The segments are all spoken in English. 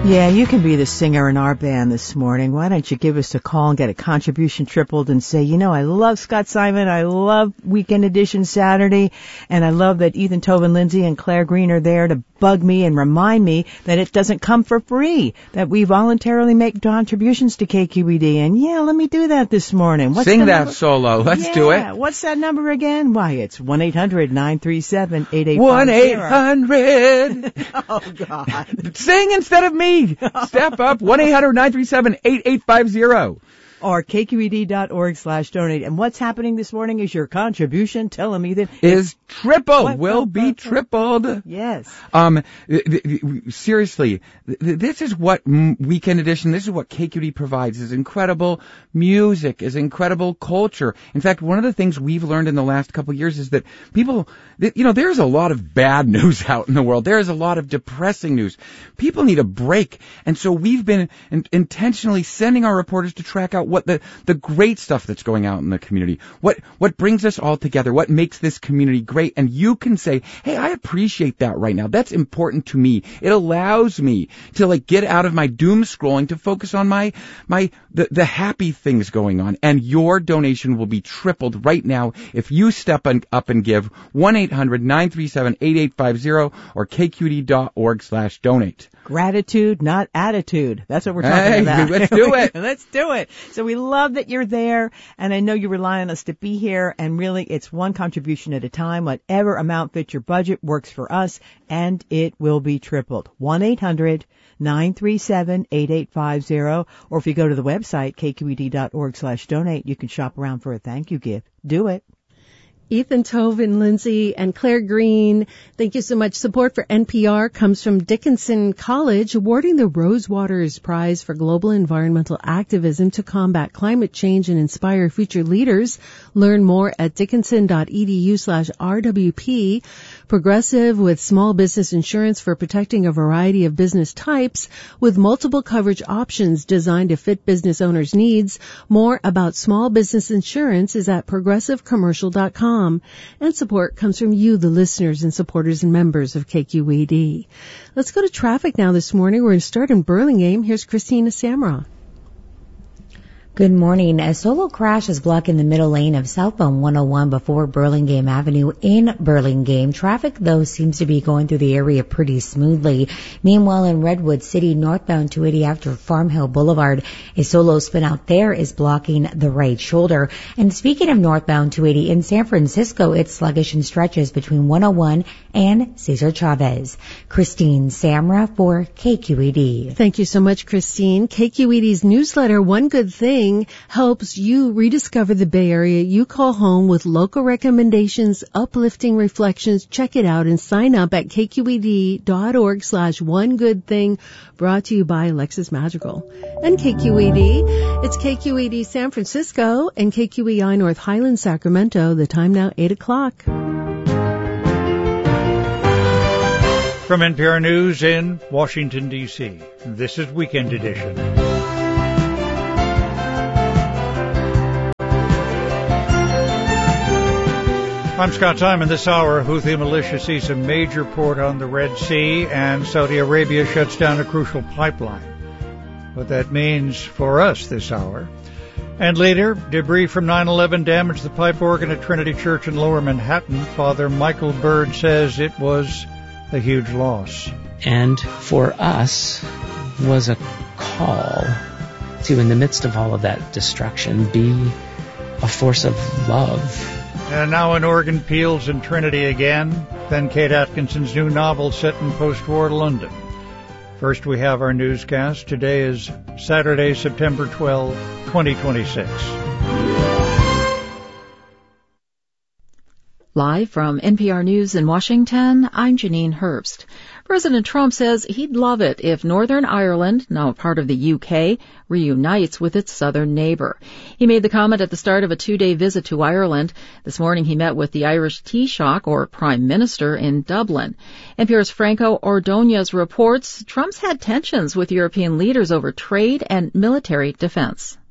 Yeah, you can be the singer in our band this morning. Why don't you give us a call and get a contribution tripled and say, you know, I love Scott Simon, I love Weekend Edition Saturday, and I love that Ethan Tobin Lindsay and Claire Green are there to bug me and remind me that it doesn't come for free, that we voluntarily make contributions to KQED. And yeah, let me do that this morning. Sing that solo. Let's do it. What's that number again? Why, it's 1-800-937-8850. 1-800. Oh, God. Sing instead of me. Step up. 1-800-937-8850. Or kqed.org/donate. And what's happening this morning is your contribution, telling me that is tripled, will be tripled. Yes. Seriously, this is what Weekend Edition, this is what KQED provides, is incredible music, is incredible culture. In fact, one of the things we've learned in the last couple of years is that people, you know, there's a lot of bad news out in the world. There is a lot of depressing news. People need a break. And so we've been intentionally sending our reporters to track out what the great stuff that's going out in the community, what brings us all together, what makes this community great. And you can say, hey, I appreciate that right now. That's important to me. It allows me to get out of my doom scrolling to focus on the happy things going on. And your donation will be tripled right now if you step up and give 1-800-937-8850 or kqed.org/donate. Gratitude, not attitude. That's what we're talking about. Let's do it. Let's do it. So we love that you're there, and I know you rely on us to be here, and really it's one contribution at a time. Whatever amount fits your budget works for us, and it will be tripled. 1-800-937-8850, or if you go to the website, kqed.org/donate, you can shop around for a thank you gift. Do it. Ethan Tobin, Lindsay, and Claire Green, thank you so much. Support for NPR comes from Dickinson College, awarding the Rosewaters Prize for Global Environmental Activism to combat climate change and inspire future leaders. Learn more at dickinson.edu/RWP. Progressive with small business insurance for protecting a variety of business types with multiple coverage options designed to fit business owners' needs. More about small business insurance is at progressivecommercial.com. And support comes from you, the listeners and supporters and members of KQED. Let's go to traffic now this morning. We're going to start in Burlingame. Here's Christina Samra. Good morning. A solo crash is blocking the middle lane of southbound 101 before Burlingame Avenue in Burlingame. Traffic, though, seems to be going through the area pretty smoothly. Meanwhile, in Redwood City, northbound 280 after Farm Hill Boulevard, a solo spin out there is blocking the right shoulder. And speaking of northbound 280 in San Francisco, it's sluggish in stretches between 101 and Cesar Chavez. Christine Samra for KQED. Thank you so much, Christine. KQED's newsletter, One Good Thing, helps you rediscover the Bay Area you call home with local recommendations, uplifting reflections. Check it out and sign up at kqed.org/onegoodthing, brought to you by Lexus Magical. And KQED, it's KQED San Francisco and KQEI North Highland Sacramento. The time now 8 o'clock. From NPR News in Washington, D.C., this is Weekend Edition. I'm Scott Simon. This hour, Houthi militia sees a major port on the Red Sea, and Saudi Arabia shuts down a crucial pipeline. What that means for us this hour. And later, debris from 9/11 damaged the pipe organ at Trinity Church in Lower Manhattan. Father Michael Bird says it was a huge loss. And for us was a call to, in the midst of all of that destruction, be a force of love. And now an organ peals in Trinity again. Then Kate Atkinson's new novel set in post-war London. First, we have our newscast. Today is Saturday, September 12, 2026. Live from NPR News in Washington, I'm Janine Herbst. President Trump says he'd love it if Northern Ireland, now a part of the UK, reunites with its southern neighbor. He made the comment at the start of a 2-day visit to Ireland. This morning he met with the Irish Taoiseach, or Prime Minister, in Dublin. NPR's Franco Ordonez reports Trump's had tensions with European leaders over trade and military defense.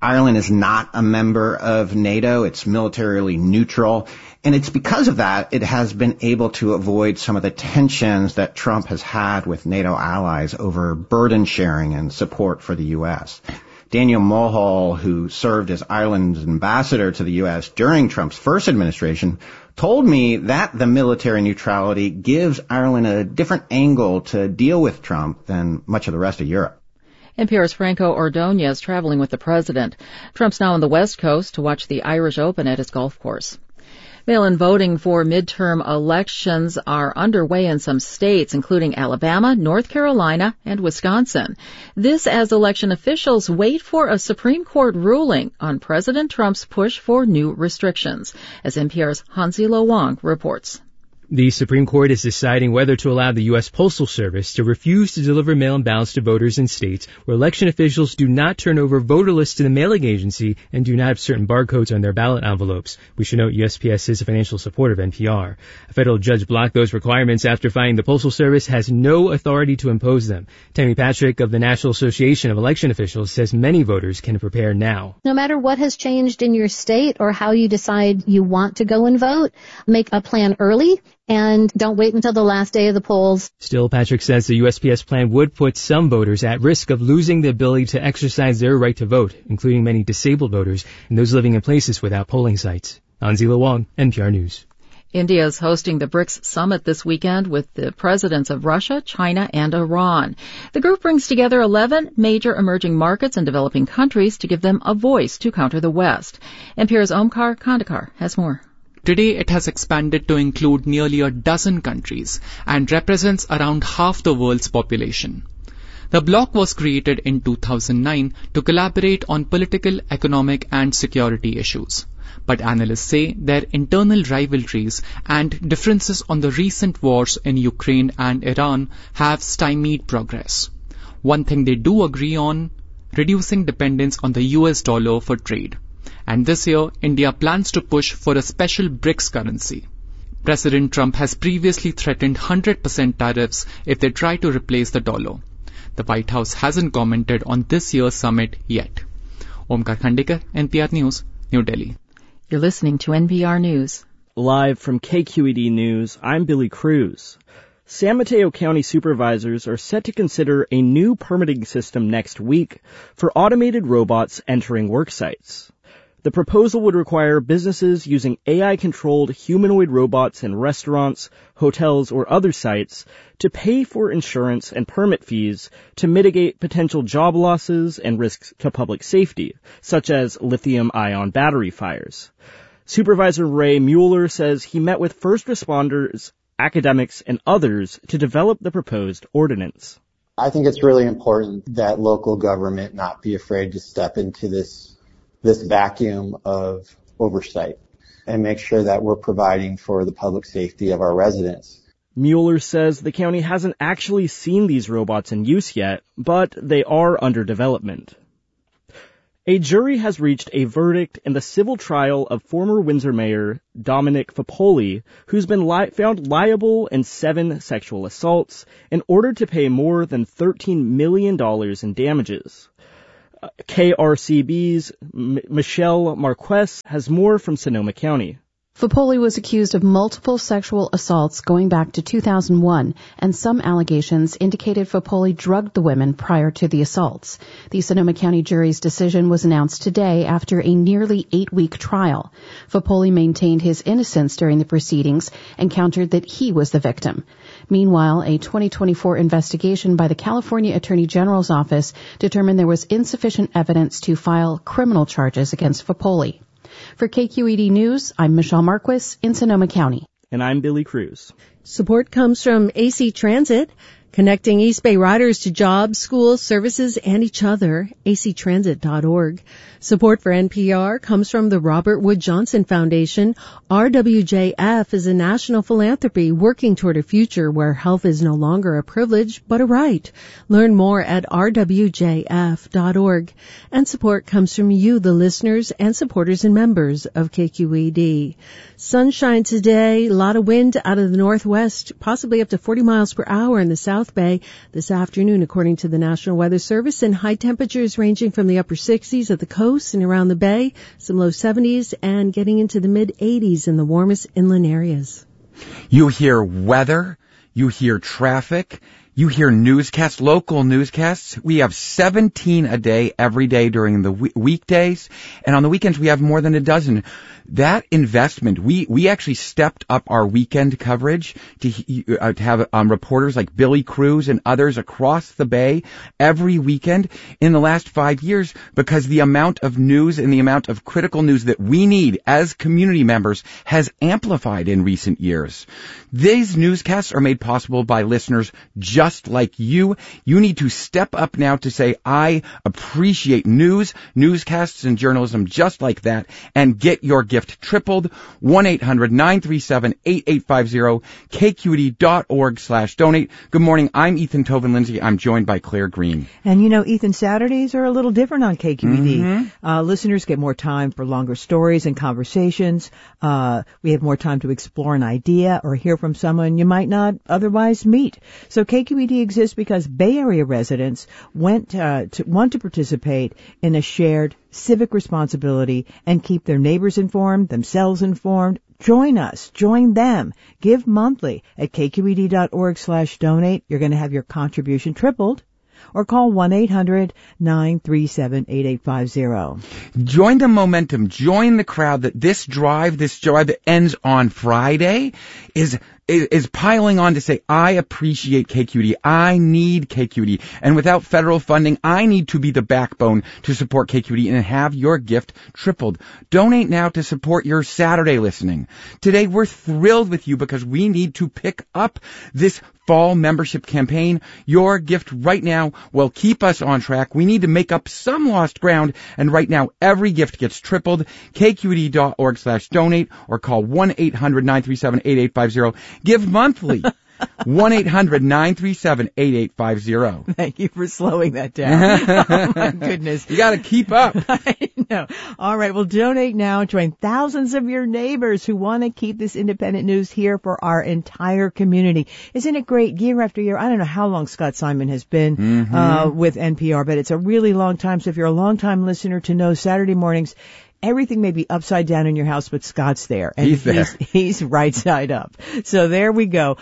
Ireland is not a member of NATO. It's militarily neutral. And it's because of that it has been able to avoid some of the tensions that Trump has had with NATO allies over burden sharing and support for the U.S. Daniel Mulhall, who served as Ireland's ambassador to the U.S. during Trump's first administration, told me that the military neutrality gives Ireland a different angle to deal with Trump than much of the rest of Europe. NPR's Franco Ordonez traveling with the president. Trump's now on the West Coast to watch the Irish Open at his golf course. Mail-in voting for midterm elections are underway in some states, including Alabama, North Carolina, and Wisconsin. This as election officials wait for a Supreme Court ruling on President Trump's push for new restrictions, as NPR's Hansi Lo Wang reports. The Supreme Court is deciding whether to allow the U.S. Postal Service to refuse to deliver mail-in ballots to voters in states where election officials do not turn over voter lists to the mailing agency and do not have certain barcodes on their ballot envelopes. We should note USPS is a financial supporter of NPR. A federal judge blocked those requirements after finding the Postal Service has no authority to impose them. Tammy Patrick of the National Association of Election Officials says many voters can prepare now. No matter what has changed in your state or how you decide you want to go and vote, make a plan early. And don't wait until the last day of the polls. Still, Patrick says the USPS plan would put some voters at risk of losing the ability to exercise their right to vote, including many disabled voters and those living in places without polling sites. Hansi Lo Wang, NPR News. India is hosting the BRICS summit this weekend with the presidents of Russia, China, and Iran. The group brings together 11 major emerging markets and developing countries to give them a voice to counter the West. NPR's Omkar Kandekar has more. Today it has expanded to include nearly a dozen countries and represents around half the world's population. The bloc was created in 2009 to collaborate on political, economic and security issues. But analysts say their internal rivalries and differences on the recent wars in Ukraine and Iran have stymied progress. One thing they do agree on, reducing dependence on the US dollar for trade. And this year, India plans to push for a special BRICS currency. President Trump has previously threatened 100% tariffs if they try to replace the dollar. The White House hasn't commented on this year's summit yet. Omkar Kandekar, NPR News, New Delhi. You're listening to NPR News. Live from KQED News, I'm Billy Cruz. San Mateo County supervisors are set to consider a new permitting system next week for automated robots entering work sites. The proposal would require businesses using AI-controlled humanoid robots in restaurants, hotels, or other sites to pay for insurance and permit fees to mitigate potential job losses and risks to public safety, such as lithium-ion battery fires. Supervisor Ray Mueller says he met with first responders, academics, and others to develop the proposed ordinance. I think it's really important that local government not be afraid to step into this vacuum of oversight and make sure that we're providing for the public safety of our residents. Mueller says the county hasn't actually seen these robots in use yet, but they are under development. A jury has reached a verdict in the civil trial of former Windsor Mayor Dominic Fapoli, who's been found liable in 7 sexual assaults and ordered to pay more than $13 million in damages. KRCB's Michelle Marquez has more from Sonoma County. Fapoli was accused of multiple sexual assaults going back to 2001, and some allegations indicated Fapoli drugged the women prior to the assaults. The Sonoma County jury's decision was announced today after a nearly 8-week trial. Fapoli maintained his innocence during the proceedings and countered that he was the victim. Meanwhile, a 2024 investigation by the California Attorney General's office determined there was insufficient evidence to file criminal charges against Fapoli. For KQED News, I'm Michelle Marquis in Sonoma County. And I'm Billy Cruz. Support comes from AC Transit, connecting East Bay riders to jobs, schools, services, and each other, actransit.org. Support for NPR comes from the Robert Wood Johnson Foundation. RWJF is a national philanthropy working toward a future where health is no longer a privilege, but a right. Learn more at rwjf.org. And support comes from you, the listeners and supporters and members of KQED. Sunshine today, a lot of wind out of the northwest, possibly up to 40 miles per hour in the south. South Bay this afternoon, according to the National Weather Service, and high temperatures ranging from the upper 60s at the coast and around the bay, some low 70s, and getting into the mid 80s in the warmest inland areas. You hear weather, you hear traffic, you hear newscasts, local newscasts. We have 17 a day every day during the weekdays, and on the weekends we have more than a dozen. That investment, we actually stepped up our weekend coverage to have reporters like Billy Cruz and others across the bay every weekend in the last 5 years, because the amount of news and the amount of critical news that we need as community members has amplified in recent years. These newscasts are made possible by listeners just like you. You need to step up now to say, I appreciate newscasts and journalism just like that, and get your gift tripled. 1-800-937-8850, kqed.org/donate. Good morning. I'm Ethan Toven Lindsay. I'm joined by Claire Green. And you know, Ethan, Saturdays are a little different on KQED. Listeners get more time for longer stories and conversations. We have more time to explore an idea or hear from someone you might not otherwise meet. So KQED exists because Bay Area residents want to participate in a shared civic responsibility and keep their neighbors informed, themselves informed. Join us. Join them. Give monthly at kqed.org/donate. You're going to have your contribution tripled. Or call 1-800-937-8850. Join the momentum. Join the crowd that this drive that ends on Friday is piling on to say, I appreciate KQED. I need KQED. And without federal funding, I need to be the backbone to support KQED and have your gift tripled. Donate now to support your Saturday listening. Today, we're thrilled with you because we need to pick up this fall membership campaign. Your gift right now will keep us on track. We need to make up some lost ground, and right now every gift gets tripled. kqed.org/donate or call 1-800-937-8850. Give monthly. 1-800-937-8850. Thank you for slowing that down. Oh, my goodness. You got to keep up. I know. All right. Well, donate now. Join thousands of your neighbors who want to keep this independent news here for our entire community. Isn't it great? Year after year, I don't know how long Scott Simon has been with NPR, but it's a really long time. So if you're a long-time listener to know Saturday mornings, everything may be upside down in your house, but Scott's there. And he's right side up. So there we go.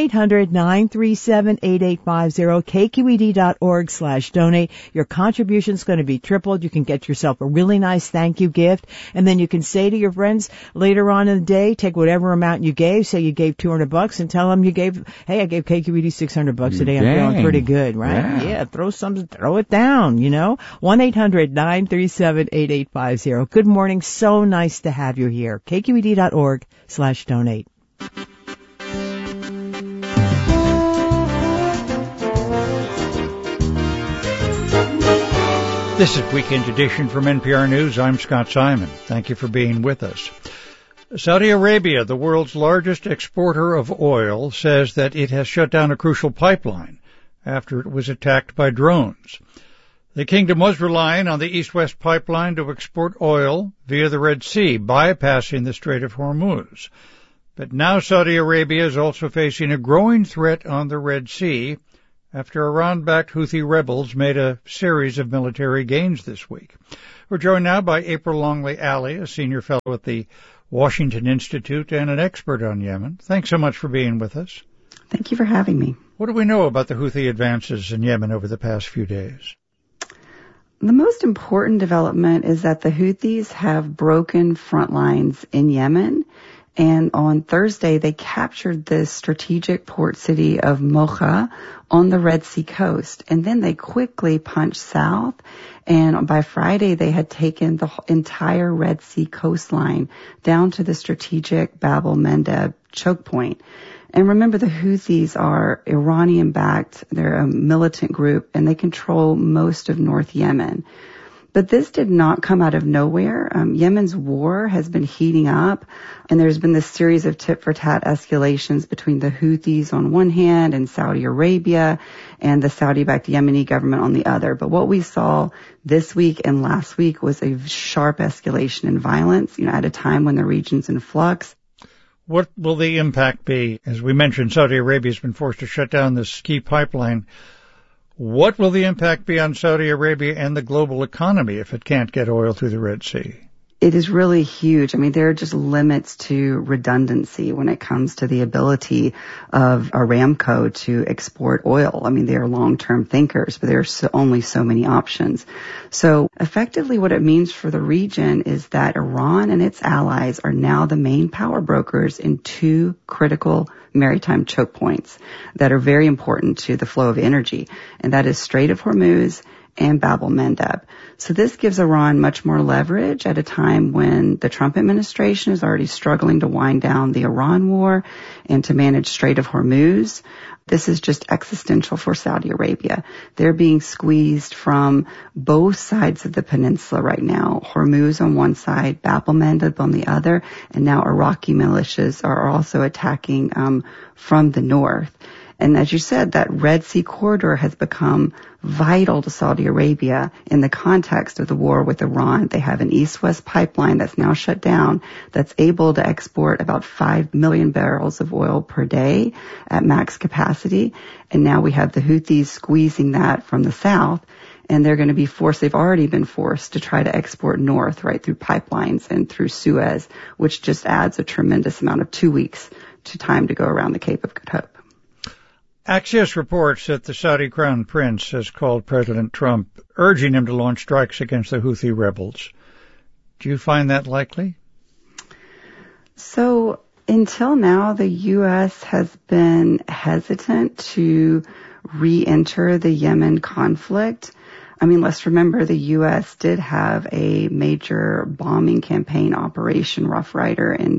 1-800-937-8850, kqed.org/donate. Your contribution's going to be tripled. You can get yourself a really nice thank you gift. And then you can say to your friends later on in the day, take whatever amount you gave. Say you gave $200 and tell them I gave KQED $600 a day. I'm feeling pretty good, right? Yeah. Throw it down, you know. 1-800-937-8850. Good morning. So nice to have you here. kqed.org/donate. This is Weekend Edition from NPR News. I'm Scott Simon. Thank you for being with us. Saudi Arabia, the world's largest exporter of oil, says that it has shut down a crucial pipeline after it was attacked by drones. The kingdom was relying on the East-West pipeline to export oil via the Red Sea, bypassing the Strait of Hormuz. But now Saudi Arabia is also facing a growing threat on the Red Sea after Iran-backed Houthi rebels made a series of military gains this week. We're joined now by April Longley Alley, a senior fellow at the Washington Institute and an expert on Yemen. Thanks so much for being with us. Thank you for having me. What do we know about the Houthi advances in Yemen over the past few days? The most important development is that the Houthis have broken front lines in Yemen, and on Thursday they captured the strategic port city of Mocha on the Red Sea coast, and then they quickly punched south, and by Friday they had taken the entire Red Sea coastline down to the strategic Bab el-Mandeb choke point. And remember, the Houthis are Iranian-backed. They're a militant group, and they control most of North Yemen. But this did not come out of nowhere. Yemen's war has been heating up, and there's been this series of tit-for-tat escalations between the Houthis on one hand and Saudi Arabia and the Saudi-backed Yemeni government on the other. But what we saw this week and last week was a sharp escalation in violence, at a time when the region's in flux. What will the impact be? As we mentioned, Saudi Arabia has been forced to shut down this key pipeline. What will the impact be on Saudi Arabia and the global economy if it can't get oil through the Red Sea? It is really huge. I mean, there are just limits to redundancy when it comes to the ability of Aramco to export oil. I mean, they are long-term thinkers, but there are only so many options. So effectively what it means for the region is that Iran and its allies are now the main power brokers in two critical maritime choke points that are very important to the flow of energy, and that is Strait of Hormuz and Bab el-Mandeb. So this gives Iran much more leverage at a time when the Trump administration is already struggling to wind down the Iran war and to manage Strait of Hormuz. This is just existential for Saudi Arabia. They're being squeezed from both sides of the peninsula right now. Hormuz on one side, Bab el-Mandeb on the other, and now Iraqi militias are also attacking from the north. And as you said, that Red Sea corridor has become vital to Saudi Arabia in the context of the war with Iran. They have an east-west pipeline that's now shut down that's able to export about 5 million barrels of oil per day at max capacity. And now we have the Houthis squeezing that from the south. And they're going to be forced, they've already been forced to try to export north, right, through pipelines and through Suez, which just adds a tremendous amount of 2 weeks to time to go around the Cape of Good Hope. Axios reports that the Saudi Crown Prince has called President Trump, urging him to launch strikes against the Houthi rebels. Do you find that likely? So until now, the U.S. has been hesitant to re-enter the Yemen conflict. I mean, let's remember the U.S. did have a major bombing campaign, Operation Rough Rider, in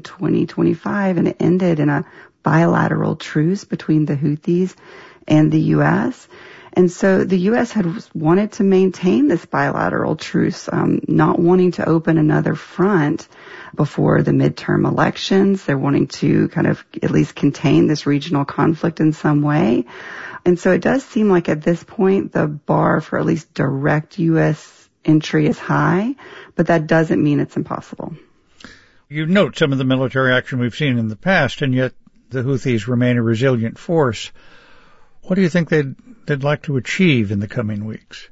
2025, and it ended in a bilateral truce between the Houthis and the U.S. And so the U.S. had wanted to maintain this bilateral truce, not wanting to open another front before the midterm elections. They're wanting to kind of at least contain this regional conflict in some way. And so it does seem like at this point the bar for at least direct U.S. entry is high, but that doesn't mean it's impossible. You note some of the military action we've seen in the past, and yet the Houthis remain a resilient force. What do you think they'd like to achieve in the coming weeks?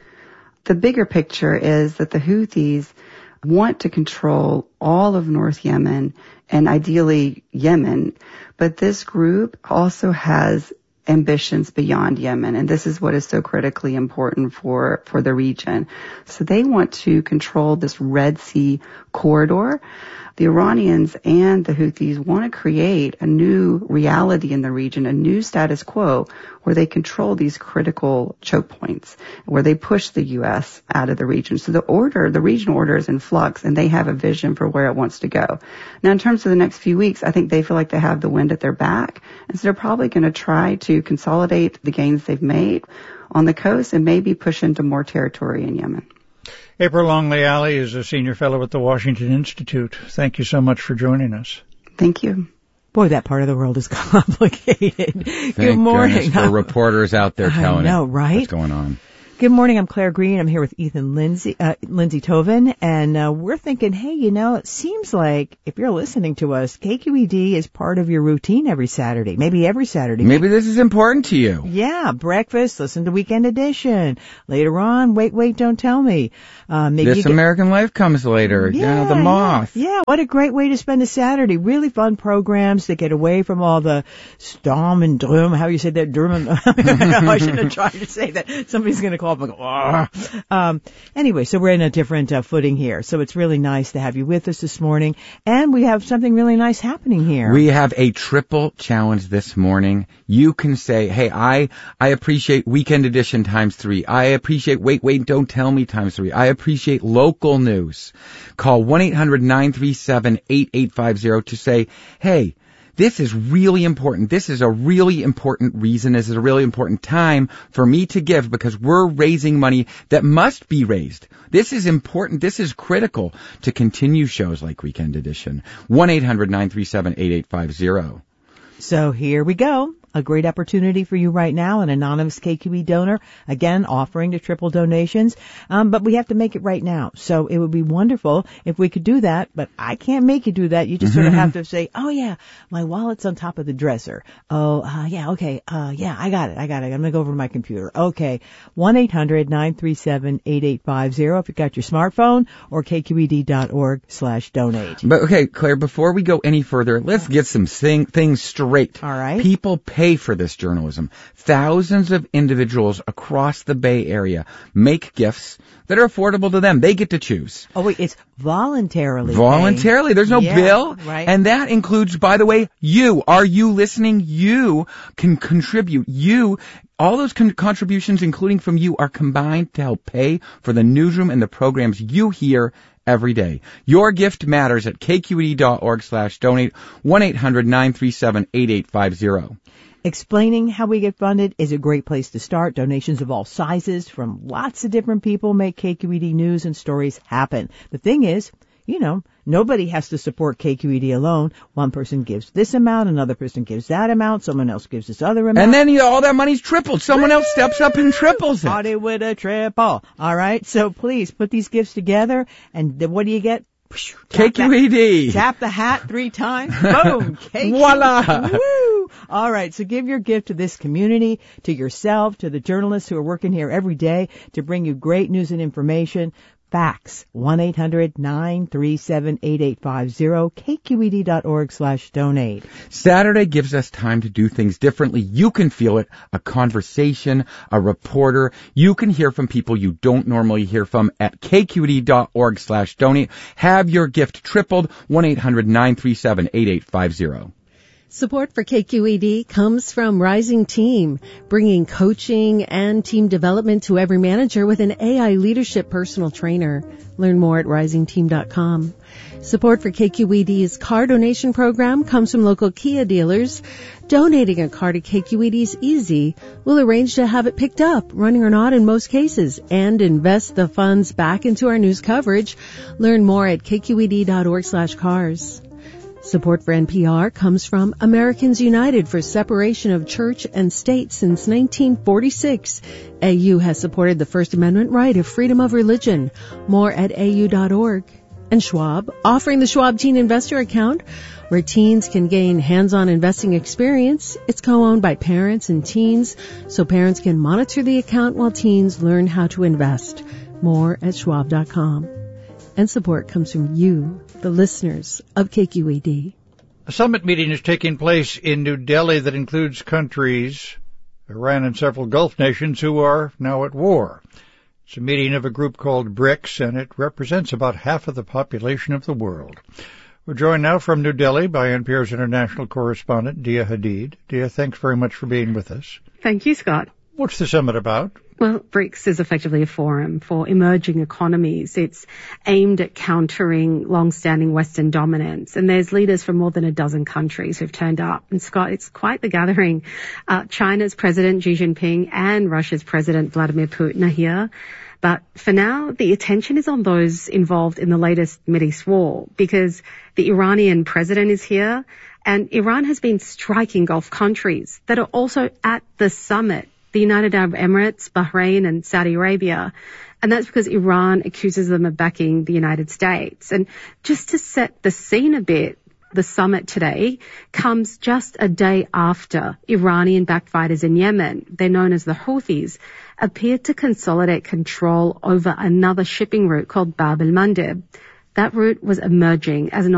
The bigger picture is that the Houthis want to control all of North Yemen and ideally Yemen, but this group also has ambitions beyond Yemen, and this is what is so critically important for the region. So they want to control this Red Sea corridor. The Iranians and the Houthis want to create a new reality in the region, a new status quo where they control these critical choke points, where they push the U.S. out of the region. So the regional order is in flux, and they have a vision for where it wants to go. Now, in terms of the next few weeks, I think they feel like they have the wind at their back, and so they're probably going to try to consolidate the gains they've made on the coast and maybe push into more territory in Yemen. April Longley-Alley is a senior fellow at the Washington Institute. Thank you so much for joining us. Thank you. Boy, that part of the world is complicated. Good morning. For reporters out there telling right? what's going on. Good morning. I'm Claire Green. I'm here with Ethan Lindsay Toven, and we're thinking, hey, it seems like if you're listening to us, KQED is part of your routine every Saturday, maybe every Saturday. Maybe this is important to you. Yeah, breakfast, listen to Weekend Edition. Later on, wait, don't tell me. Maybe This American Life comes later. Yeah, The Moth. Yeah, what a great way to spend a Saturday. Really fun programs that get away from all the storm and drum. How you say that? I shouldn't have tried to say that. Somebody's going to call up and go, anyway, so we're in a different footing here. So it's really nice to have you with us this morning. And we have something really nice happening here. We have a triple challenge this morning. You can say, hey, I appreciate Weekend Edition ×3. I appreciate Wait, Don't Tell Me ×3. I appreciate local news. Call 1-800-937-8850 to say, hey, this is really important. This is a really important reason. This is a really important time for me to give because we're raising money that must be raised. This is important. This is critical to continue shows like Weekend Edition. 1-800-937-8850. So here we go. a great opportunity for you right now, an anonymous KQED donor, again, offering to triple donations. But we have to make it right now. So it would be wonderful if we could do that, but I can't make you do that. You just sort of have to say, oh yeah, my wallet's on top of the dresser. Oh, yeah, okay. Yeah, I got it. I'm going to go over to my computer. Okay. 1-800-937-8850 if you've got your smartphone, or kqed.org/donate. But okay, Claire, before we go any further, let's get some things straight. All right. People pay for this journalism. Thousands of individuals across the Bay Area make gifts that are affordable to them. They get to choose. Oh, wait, it's voluntarily. Voluntarily. There's no bill. Right. And that includes, by the way, you. Are you listening? You can contribute. All those contributions, including from you, are combined to help pay for the newsroom and the programs you hear every day. Your gift matters at kqed.org/donate, 1-800-937-8850. Explaining how we get funded is a great place to start. Donations of all sizes from lots of different people make KQED news and stories happen. The thing is, nobody has to support KQED alone. One person gives this amount, another person gives that amount, someone else gives this other amount. And then all that money's tripled. Someone else steps up and triples it. Party with a triple. All right? So please put these gifts together, and what do you get? KQED. Tap the hat 3 times. Boom. KQED. Voila. Woo. All right. So give your gift to this community, to yourself, to the journalists who are working here every day to bring you great news and information. Fax 1-800-937-8850, kqed.org/donate. Saturday gives us time to do things differently. You can feel it, a conversation, a reporter. You can hear from people you don't normally hear from at kqed.org/donate. Have your gift tripled, 1-800-937-8850. Support for KQED comes from Rising Team, bringing coaching and team development to every manager with an AI leadership personal trainer. Learn more at risingteam.com. Support for KQED's car donation program comes from local Kia dealers. Donating a car to KQED is easy. We'll arrange to have it picked up, running or not in most cases, and invest the funds back into our news coverage. Learn more at kqed.org/cars. Support for NPR comes from Americans United for Separation of Church and State since 1946. AU has supported the First Amendment right of freedom of religion. More at au.org. And Schwab, offering the Schwab Teen Investor Account, where teens can gain hands-on investing experience. It's co-owned by parents and teens, so parents can monitor the account while teens learn how to invest. More at schwab.com. And support comes from you, the listeners of KQED. A summit meeting is taking place in New Delhi that includes countries, Iran and several Gulf nations, who are now at war. It's a meeting of a group called BRICS, and it represents about half of the population of the world. We're joined now from New Delhi by NPR's international correspondent, Dia Hadid. Dia, thanks very much for being with us. Thank you, Scott. What's the summit about? Well, BRICS is effectively a forum for emerging economies. It's aimed at countering long-standing Western dominance. And there's leaders from more than a dozen countries who've turned up. And Scott, it's quite the gathering. China's President Xi Jinping and Russia's President Vladimir Putin are here. But for now, the attention is on those involved in the latest Mideast war, because the Iranian president is here, and Iran has been striking Gulf countries that are also at the summit. The United Arab Emirates, Bahrain and Saudi Arabia. And that's because Iran accuses them of backing the United States. And just to set the scene a bit, the summit today comes just a day after Iranian-backed fighters in Yemen, they're known as the Houthis, appeared to consolidate control over another shipping route called Bab el-Mandeb. That route was emerging as an